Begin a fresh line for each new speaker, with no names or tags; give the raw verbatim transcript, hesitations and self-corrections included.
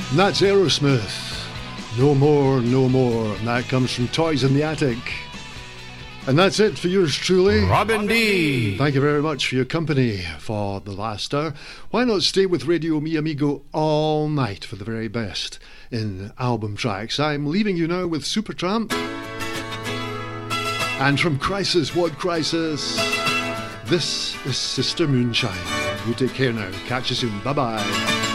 And that's Aerosmith. No More, No More. And that comes from Toys in the Attic. And that's it for yours truly,
Robin D.
Thank you very much for your company for the last hour. Why not stay with Radio Mi Amigo all night for the very best in album tracks? I'm leaving you now with Supertramp. And from Crisis, What Crisis? This is Sister Moonshine. You take care now. Catch you soon. Bye-bye.